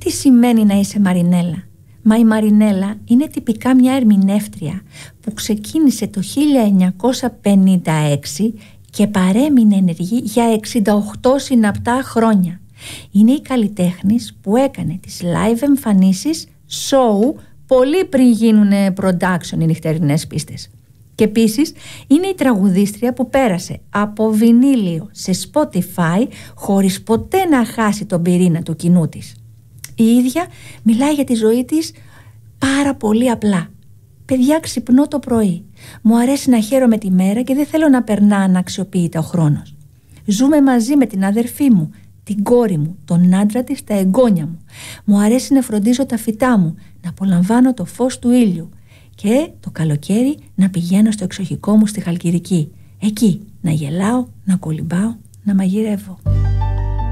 Τι σημαίνει να είσαι Μαρινέλα? Μα η Μαρινέλα είναι τυπικά μια ερμηνεύτρια που ξεκίνησε το 1956 και παρέμεινε ενεργή για 68 συναπτά χρόνια. Είναι η καλλιτέχνης που έκανε τις live εμφανίσεις show πολύ πριν γίνουν production οι νυχτερινές πίστες. Και επίσης είναι η τραγουδίστρια που πέρασε από βινίλιο σε Spotify χωρίς ποτέ να χάσει τον πυρήνα του κοινού της. Η ίδια μιλάει για τη ζωή της πάρα πολύ απλά. Παιδιά, ξυπνώ το πρωί. Μου αρέσει να χαίρομαι τη μέρα και δεν θέλω να περνά αναξιοποιητά ο χρόνος. Ζούμε μαζί με την αδερφή μου, την κόρη μου, τον άντρα της, τα εγγόνια μου. Μου αρέσει να φροντίζω τα φυτά μου, να απολαμβάνω το φως του ήλιου και το καλοκαίρι να πηγαίνω στο εξοχικό μου στη Χαλκιδική. Εκεί να γελάω, να κολυμπάω, να μαγειρεύω.